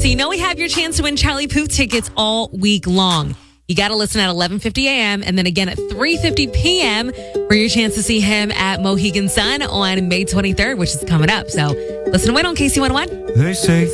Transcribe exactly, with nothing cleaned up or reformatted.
So you know we have your chance to win Charlie Puth tickets all week long. You got to listen at eleven fifty a.m. and then again at three fifty p.m. for your chance to see him at Mohegan Sun on May twenty-third, which is coming up. So listen to win on K C one oh one. They say